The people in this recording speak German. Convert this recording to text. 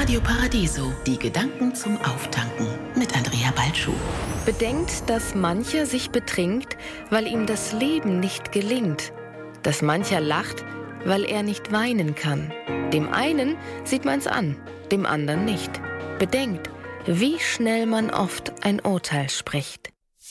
Radio Paradiso, die Gedanken zum Auftanken mit Andrea Balschuh. Bedenkt, dass mancher sich betrinkt, weil ihm das Leben nicht gelingt. Dass mancher lacht, weil er nicht weinen kann. Dem einen sieht man's an, dem anderen nicht. Bedenkt, wie schnell man oft ein Urteil spricht.